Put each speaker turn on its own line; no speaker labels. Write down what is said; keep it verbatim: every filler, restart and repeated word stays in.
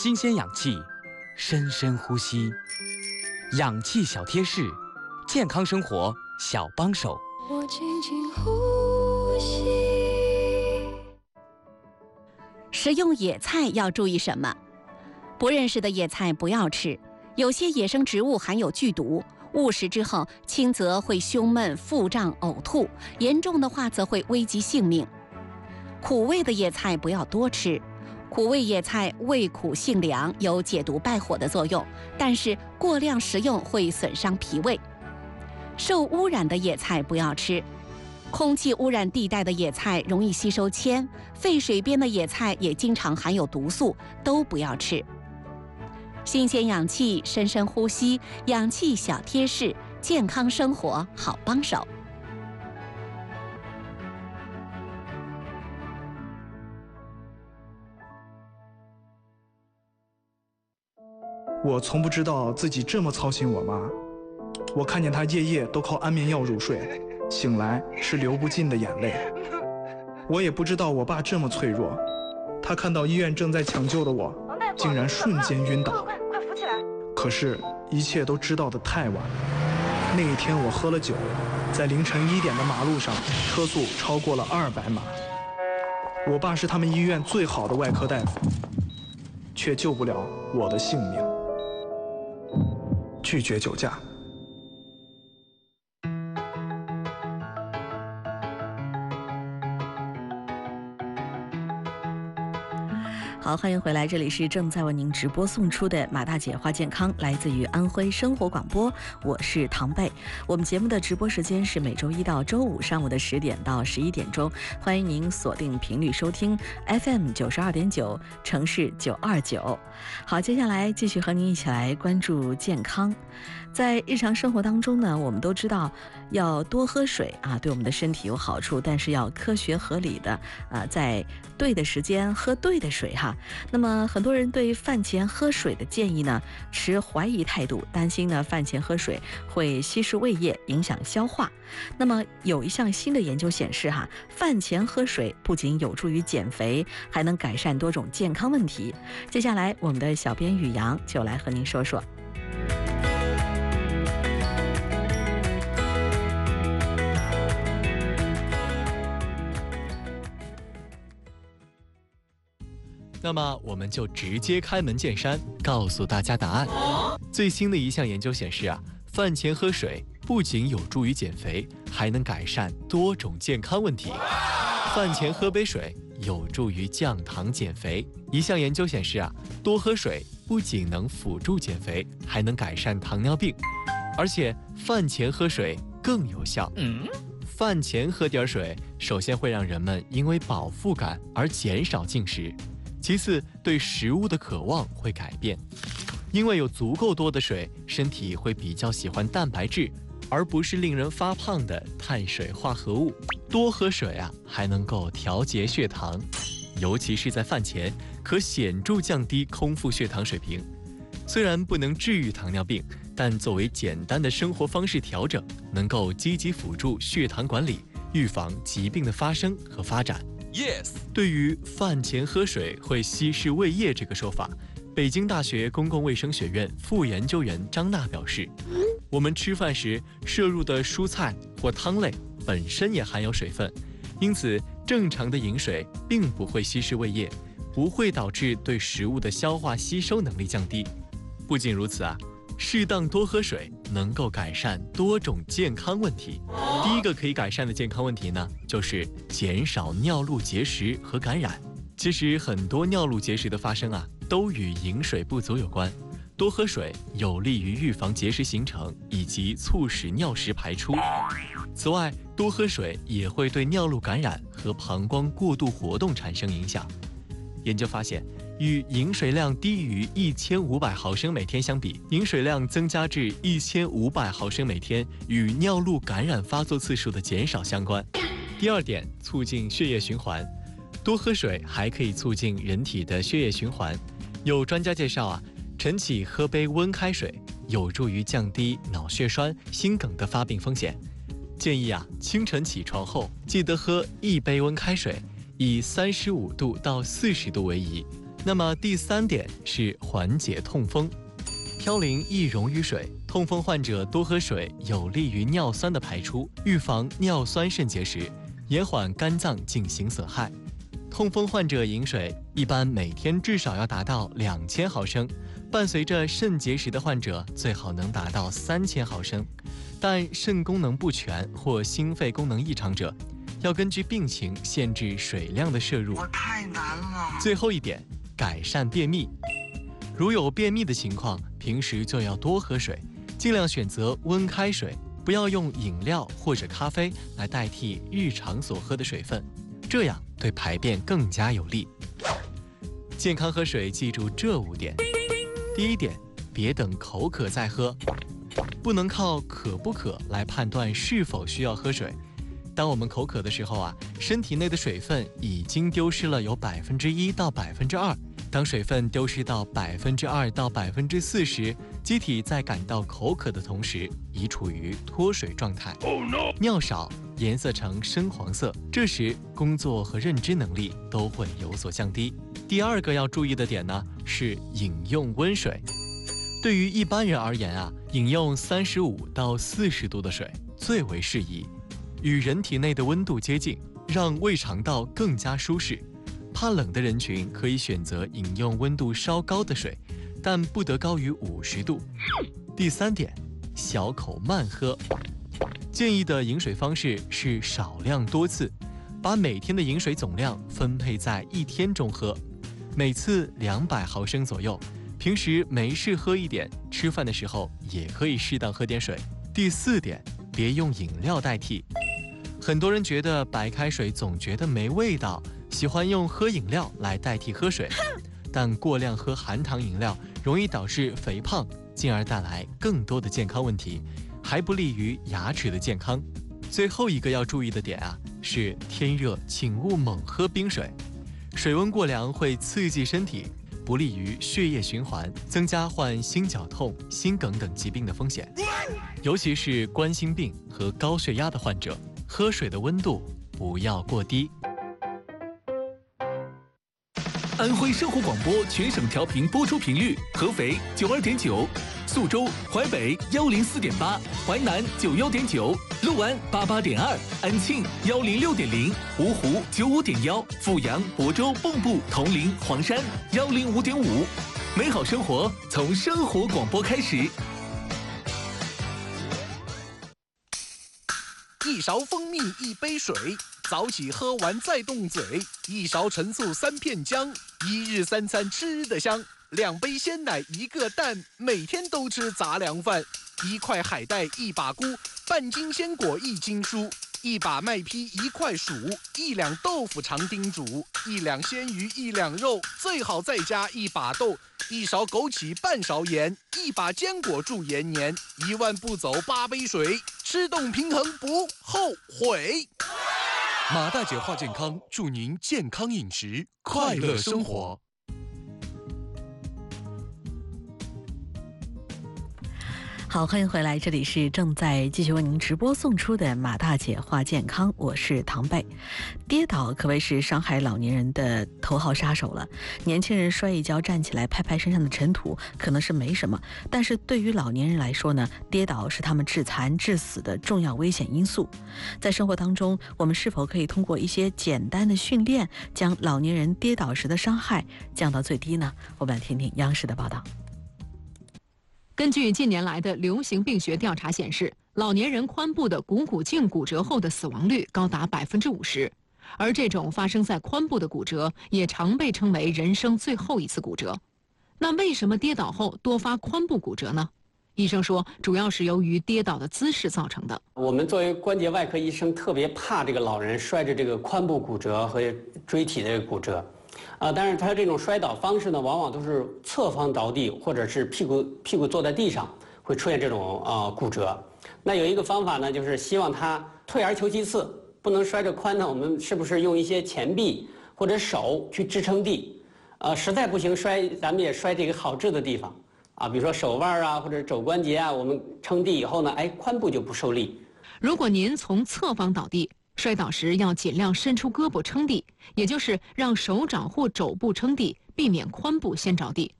新鲜氧气，深深呼吸，氧气小贴士，健康生活小帮手。
我轻轻呼吸。
食用野菜要注意什么？不认识的野菜不要吃，有些野生植物含有剧毒，误食之后轻则会胸闷、腹胀、呕吐，严重的话则会危及性命。苦味的野菜不要多吃，苦味野菜味苦性凉，有解毒败火的作用，但是过量食用会损伤脾胃。受污染的野菜不要吃，空气污染地带的野菜容易吸收铅，废水边的野菜也经常含有毒素，都不要吃。新鲜氧气，深深呼吸，氧气小贴士，健康生活好帮手。
我从不知道自己这么操心我妈，我看见她夜夜都靠安眠药入睡，醒来是流不尽的眼泪。我也不知道我爸这么脆弱，他看到医院正在抢救的我，竟然瞬间晕倒。可是，一切都知道得太晚。那一天我喝了酒，在凌晨一点的马路上，车速超过了二百码。我爸是他们医院最好的外科大夫，却救不了我的性命。拒绝酒驾。
好，欢迎回来，这里是正在为您直播送出的马大姐话健康，来自于安徽生活广播，我是唐贝。我们节目的直播时间是每周一到周五上午的十点到十一点钟，欢迎您锁定频率收听 F M 九十二点九，城市九二九。好，接下来继续和您一起来关注健康。在日常生活当中呢，我们都知道要多喝水啊，对我们的身体有好处，但是要科学合理的啊，在对的时间喝对的水哈。那么很多人对饭前喝水的建议呢持怀疑态度，担心呢饭前喝水会稀释胃液，影响消化。那么有一项新的研究显示哈，饭前喝水不仅有助于减肥，还能改善多种健康问题。接下来我们的小编宇阳就来和您说说。
那么我们就直接开门见山，告诉大家答案。最新的一项研究显示啊，饭前喝水不仅有助于减肥，还能改善多种健康问题。饭前喝杯水有助于降糖减肥。一项研究显示啊，多喝水不仅能辅助减肥，还能改善糖尿病，而且饭前喝水更有效。嗯，饭前喝点水，首先会让人们因为饱腹感而减少进食。其次，对食物的渴望会改变，因为有足够多的水，身体会比较喜欢蛋白质，而不是令人发胖的碳水化合物。多喝水啊，还能够调节血糖，尤其是在饭前，可显著降低空腹血糖水平。虽然不能治愈糖尿病，但作为简单的生活方式调整，能够积极辅助血糖管理，预防疾病的发生和发展。Yes， 对于饭前喝水会稀释胃液这个说法，北京大学公共卫生学院副研究员张娜表示，我们吃饭时摄入的蔬菜或汤类本身也含有水分，因此正常的饮水并不会稀释胃液，不会导致对食物的消化吸收能力降低。不仅如此啊，适当多喝水能够改善多种健康问题。第一个可以改善的健康问题呢，就是减少尿路结石和感染。其实很多尿路结石的发生啊，都与饮水不足有关。多喝水有利于预防结石形成以及促使尿石排出。此外，多喝水也会对尿路感染和膀胱过度活动产生影响。研究发现，与饮水量低于一千五百毫升每天相比，饮水量增加至一千五百毫升每天与尿路感染发作次数的减少相关。第二点，促进血液循环。多喝水还可以促进人体的血液循环。有专家介绍啊，晨起喝杯温开水有助于降低脑血栓、心梗的发病风险。建议啊，清晨起床后记得喝一杯温开水，以三十五度到四十度为宜。 那么第三点是缓解痛风。嘌呤易溶于水，痛风患者多喝水有利于尿酸的排出，预防尿酸肾结石，延缓肝脏进行损害。痛风患者饮水一般每天至少要达到两千毫升，伴随着肾结石的患者最好能达到三千毫升。但肾功能不全或心肺功能异常者，要根据病情限制水量的摄入。
我太难了。
最后一点，改善便秘。如有便秘的情况，平时就要多喝水，尽量选择温开水，不要用饮料或者咖啡来代替日常所喝的水分，这样对排便更加有利。健康喝水，记住这五点。第一点，别等口渴再喝，不能靠渴不渴来判断是否需要喝水。当我们口渴的时候啊，身体内的水分已经丢失了有百分之一到百分之二。当水分丢失到百分之二到百分之四时，机体在感到口渴的同时，已处于脱水状态。Oh, no. 尿少，颜色呈深黄色，这时工作和认知能力都会有所降低。第二个要注意的点呢，是饮用温水。对于一般人而言啊，饮用三十五到四十度的水最为适宜，与人体内的温度接近，让胃肠道更加舒适。怕冷的人群可以选择饮用温度稍高的水，但不得高于五十度。第三点，小口慢喝。建议的饮水方式是少量多次，把每天的饮水总量分配在一天中喝，每次两百毫升左右。平时没事喝一点，吃饭的时候也可以适当喝点水。第四点，别用饮料代替。很多人觉得白开水总觉得没味道，喜欢用喝饮料来代替喝水，但过量喝含糖饮料容易导致肥胖，进而带来更多的健康问题，还不利于牙齿的健康。最后一个要注意的点啊，是天热请勿猛喝冰水，水温过凉会刺激身体，不利于血液循环，增加患心绞痛、心梗等疾病的风险。尤其是冠心病和高血压的患者，喝水的温度不要过低。
安徽生活广播全省调频播出频率：合肥九二点九，宿州、淮北幺零四点八，淮南九幺点九，六安八八点二，安庆幺零六点零，芜湖九五点幺，阜阳、亳州、蚌埠、铜陵、黄山幺零五点五。美好生活从生活广播开始。
一勺蜂蜜一杯水，早起喝完再动嘴。一勺陈醋三片姜，一日三餐吃得香。两杯鲜奶一个蛋，每天都吃杂粮饭。一块海带一把菇，半斤鲜果一斤蔬。一把麦坯一块薯，一两豆腐常叮嘱。一两鲜鱼一两肉，最好再加一把豆。一勺枸杞半勺盐，一把坚果助延年。一万步走八杯水，吃动平衡不后悔。马大姐话健康，祝您健康饮食，快乐生活。
好，欢迎回来，这里是正在继续为您直播送出的马大姐话健康，我是唐贝。跌倒可谓是伤害老年人的头号杀手了。年轻人摔一跤站起来拍拍身上的尘土可能是没什么，但是对于老年人来说呢，跌倒是他们致残致死的重要危险因素。在生活当中，我们是否可以通过一些简单的训练，将老年人跌倒时的伤害降到最低呢？我们来听听央视的报道。
根据近年来的流行病学调查显示，老年人髋部的股骨颈骨折后的死亡率高达百分之五十，而这种发生在髋部的骨折也常被称为人生最后一次骨折。那为什么跌倒后多发髋部骨折呢？医生说，主要是由于跌倒的姿势造成的。
我们作为关节外科医生，特别怕这个老人摔着这个髋部骨折和椎体的骨折。啊，但是他这种摔倒方式呢，往往都是侧方着地，或者是屁股屁股坐在地上，会出现这种啊、呃、骨折。那有一个方法呢，就是希望他退而求其次，不能摔着髋呢，我们是不是用一些前臂或者手去支撑地？呃，实在不行摔，咱们也摔这个好治的地方啊，比如说手腕啊或者肘关节啊，我们撑地以后呢，哎，髋部就不受力。
如果您从侧方倒地，摔倒时要尽量伸出胳膊撑地，也就是让手掌或肘部撑地， 避免髋部先着地。